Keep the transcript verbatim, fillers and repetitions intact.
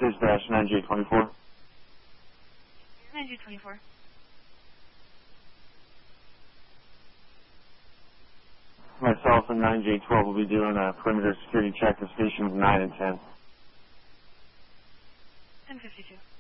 Dispatch nine J twenty-four. nine J twenty-four. Myself and nine J twelve will be doing a perimeter security check of stations nine and ten. ten fifty-two.